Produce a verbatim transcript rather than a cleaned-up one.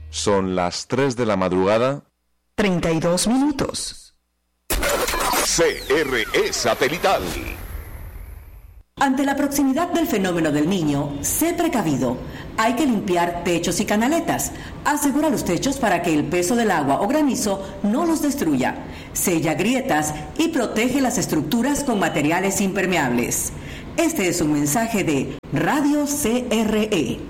Son las tres de la madrugada. treinta y dos minutos. C R E Satelital. Ante la proximidad del fenómeno del Niño, sé precavido. Hay que limpiar techos y canaletas. Asegura los techos para que el peso del agua o granizo no los destruya. Sella grietas y protege las estructuras con materiales impermeables. Este es un mensaje de Radio C R E.